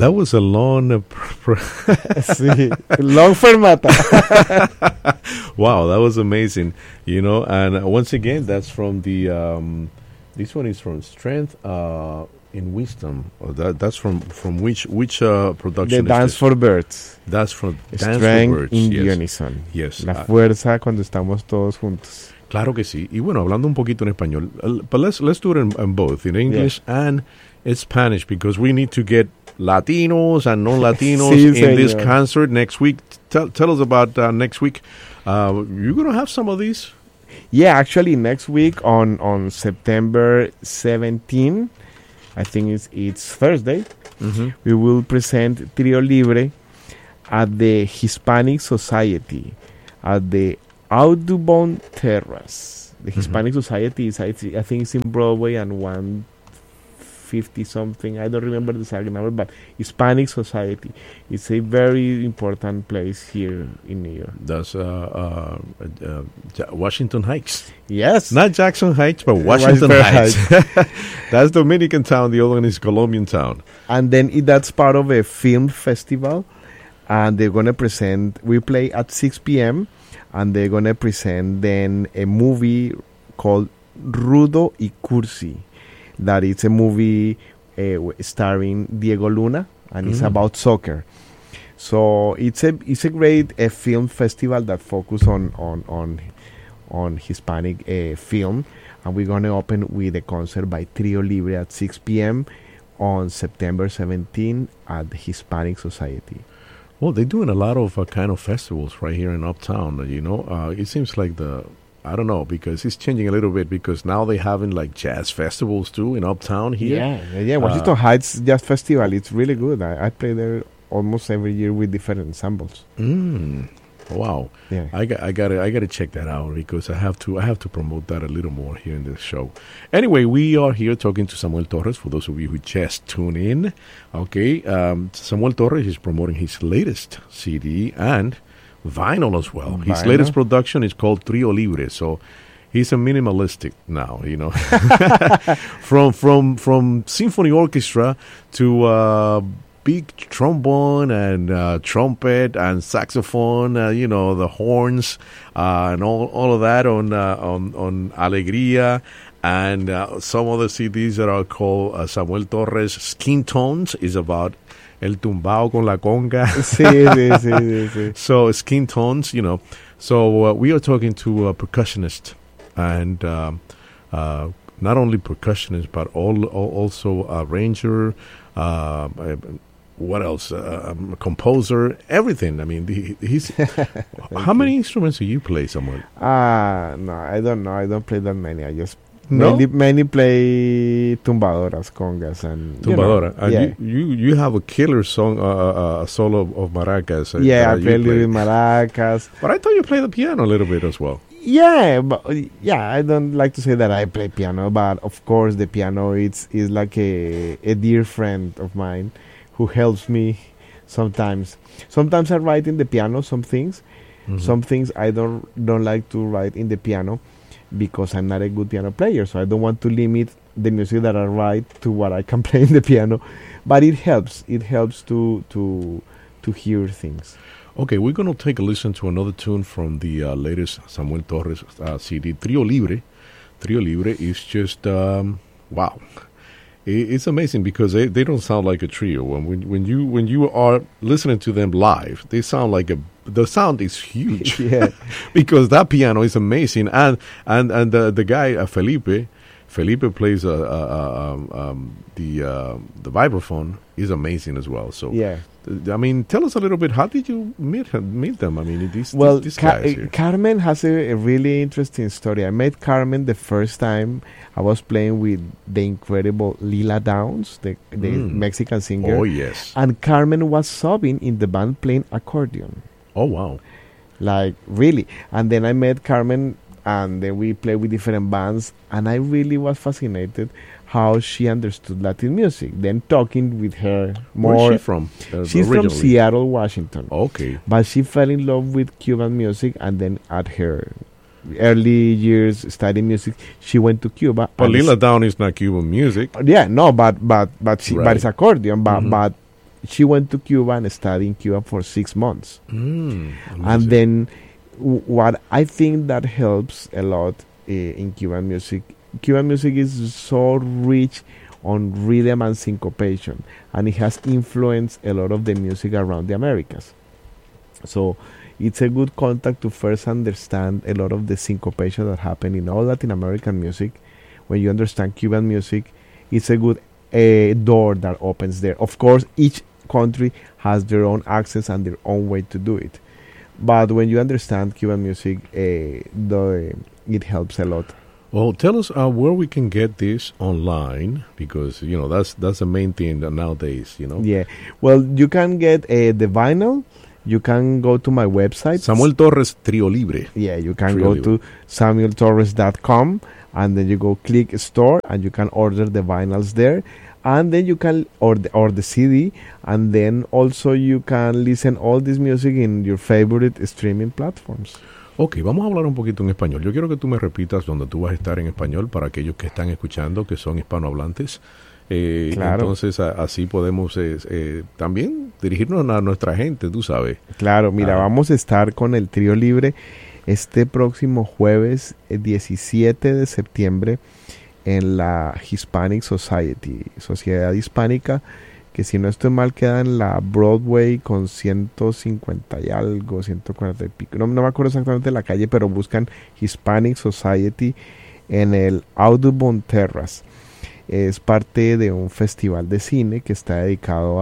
That was a long... Sí, long fermata. Wow, that was amazing. You know, and once again, that's from the... this one is from Strength in Wisdom. That's from which production? The Dance for Birds. That's from Dance Strength for Birds. in Yes. Unison. Yes. La fuerza cuando estamos todos juntos. Claro que sí. Y bueno, hablando un poquito en español, but let's do it in both, in English and in Spanish, because we need to get Latinos and non-Latinos Sí, in this señor. concert next week. Tell us about next week. You're going to have some of these? Yeah, actually next week on September 17, I think it's Thursday, we will present Trio Libre at the Hispanic Society at the Audubon Terrace. The Hispanic Society is, I think it's in Broadway and 150 something. I don't remember the exact number, but Hispanic Society. It's a very important place here in New York. That's Washington Heights. Yes. Not Jackson Heights, but Washington Heights. That's Dominican town. The other one is Colombian town. And then that's part of a film festival. And they're going to present, we play at 6 p.m. And they're going to present then a movie called Rudo y Cursi. That it's a movie starring Diego Luna. And it's about soccer. So it's a great film festival that focus on Hispanic film. And we're going to open with a concert by Trio Libre at 6 p.m. on September 17 at the Hispanic Society. Well, they're doing a lot of kind of festivals right here in Uptown, you know. It seems like I don't know, because it's changing a little bit, because now they're having like jazz festivals too in Uptown here. Yeah. Washington Heights Jazz Festival, it's really good. I play there almost every year with different ensembles. Wow. Yeah. I gotta check that out, because I have to promote that a little more here in this show. Anyway, we are here talking to Samuel Torres, for those of you who just tune in. Okay, Samuel Torres is promoting his latest CD and vinyl as well. His Vinyl. latest production is called Trio Libre, so he's a minimalistic now, you know. from symphony orchestra to big trombone and trumpet and saxophone, you know, the horns and all of that on Alegría, and some other CDs that are called Samuel Torres Skin Tones is about el tumbao con la conga. Sí. So Skin Tones, you know. So we are talking to a percussionist, and not only percussionist, but also arranger, what else? Composer, everything. I mean, he's. How many instruments do you play, Samuel? No, I don't know. I don't play that many. I just No? mainly play tumbadoras, congas, and Tumbadora. You know, And you have a killer song, a solo of maracas. I that play you a little maracas. But I thought you played the piano a little bit as well. Yeah, I don't like to say that I play piano, but of course the piano is like a dear friend of mine who helps me sometimes. Sometimes I write in the piano some things. Some things I don't like to write in the piano because I'm not a good piano player, so I don't want to limit the music that I write to what I can play in the piano. But it helps. It helps to hear things. Okay, we're going to take a listen to another tune from the latest Samuel Torres CD, Trio Libre. Trio Libre is just, wow. It's amazing because they don't sound like a trio. When you are listening to them live, they sound like the sound is huge. Yeah. Because that piano is amazing, and the guy Felipe plays the vibraphone is amazing as well. So Yeah. I mean, tell us a little bit. How did you meet them? I mean, these guys here. Carmen has a really interesting story. I met Carmen the first time I was playing with the incredible Lila Downs, the Mexican singer. Oh yes. And Carmen was subbing in the band playing accordion. Oh wow. Like really. And then I met Carmen, and then we played with different bands, and I really was fascinated how she understood Latin music. Then talking with her more. Where's she from? She's originally? from Seattle, Washington. Okay. But she fell in love with Cuban music, and then at her early years studying music, she went to Cuba. But and Lila Down is not Cuban music. yeah, no, but Right. it's accordion. But she went to Cuba and studied in Cuba for 6 months. And Amazing. then what I think that helps a lot in Cuban music is so rich on rhythm and syncopation, and it has influenced a lot of the music around the Americas. So it's a good contact to first understand a lot of the syncopation that happen in all Latin American music. When you understand Cuban music, it's a good door that opens there. Of course, each country has their own accents and their own way to do it. But when you understand Cuban music, it helps a lot. Well, tell us where we can get this online, because that's the main thing nowadays. Yeah. Well, you can get the vinyl. You can go to my website. Samuel Torres Trio Libre. Yeah, you can Trio go to samueltorres.com, and then you go click store, and you can order the vinyls there. And then you can or the CD, and then also you can listen all this music in your favorite streaming platforms. Ok, vamos a hablar un poquito en español. Yo quiero que tú me repitas donde tú vas a estar en español para aquellos que están escuchando, que son hispanohablantes. Claro. Entonces, así podemos también dirigirnos a nuestra gente, tú sabes. Claro, mira, vamos a estar con el Trío Libre este próximo jueves 17 de septiembre en la Hispanic Society, Sociedad Hispánica, que si no estoy mal queda en la Broadway con 150 y algo, 140 y pico. No me acuerdo exactamente la calle, pero buscan Hispanic Society en el Audubon Terrace. Es parte de un festival de cine que está dedicado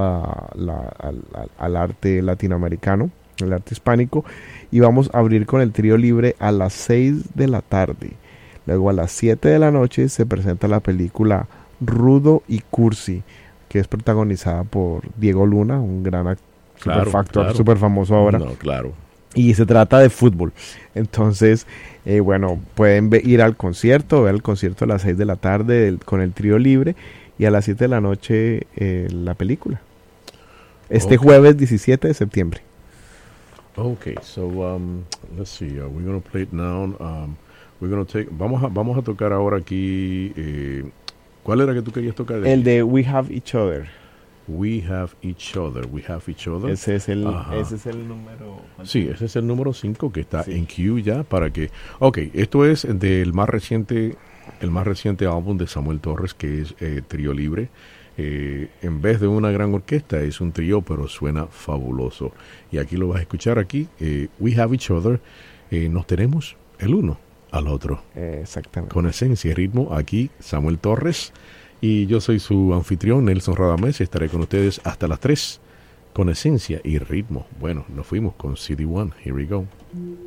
al arte latinoamericano, el arte hispánico, y vamos a abrir con el Trío Libre a las 6 de la tarde. Luego a las 7 de la noche se presenta la película Rudo y Cursi, que es protagonizada por Diego Luna, un gran actor, súper famoso ahora. No, claro. Y se trata de fútbol. Entonces, bueno, pueden ir al concierto, ver el concierto a las 6 de la tarde con el Trío Libre, y a las 7 de la noche la película. Este jueves 17 de septiembre. Okay, so let's see. We're going to play it now. We're going to take. Vamos a tocar ahora aquí. ¿Cuál era que tú querías tocar? El de We Have Each Other. We Have Each Other. We Have Each Other. Ese es el número. Sí, ese es el número 5 que está en queue ya para que. Okay, esto es del más reciente álbum de Samuel Torres, que es Trío Libre. En vez de una gran orquesta es un trío, pero suena fabuloso. Y aquí lo vas a escuchar aquí. We Have Each Other. Nos tenemos el uno al otro. Exactamente. Con esencia y ritmo, aquí Samuel Torres. Y yo soy su anfitrión, Nelson Radamés. Estaré con ustedes hasta las 3 con esencia y ritmo. Bueno, nos fuimos con CD1. Here we go.